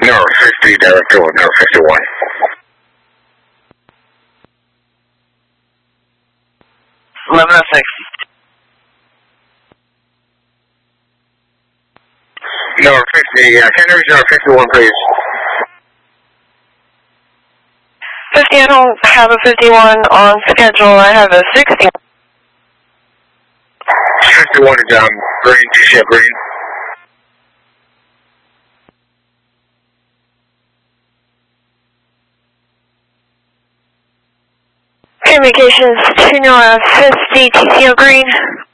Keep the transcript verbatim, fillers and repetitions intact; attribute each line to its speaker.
Speaker 1: Number fifty, director with number fifty-one.
Speaker 2: eleven oh six.
Speaker 1: Number fifty, yeah, can you reach number fifty-one, please?
Speaker 2: fifty, I don't have a fifty-one on schedule. I have a sixty.
Speaker 1: fifty-one is um, green, G-Ship green.
Speaker 2: Communications two Nora fifty, T C O green.